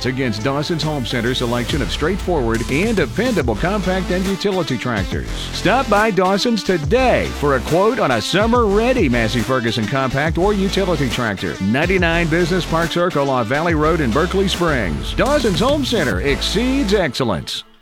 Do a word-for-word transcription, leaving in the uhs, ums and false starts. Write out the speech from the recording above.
odds against Dawson's Home Center's selection of straightforward and dependable compact and utility tractors. Stop by Dawson's today for a quote on a summer-ready Massey Ferguson compact or utility tractor. ninety-nine Business Park Circle off Valley Road in Berkeley Springs. Dawson's Home Center exceeds excellence.